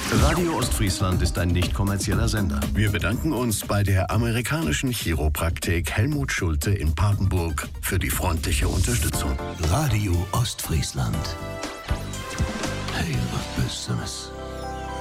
Radio Ostfriesland ist ein nicht kommerzieller Sender. Wir bedanken uns bei der amerikanischen Chiropraktik Helmut Schulte in Papenburg für die freundliche Unterstützung. Radio Ostfriesland. Heel wat Besseres.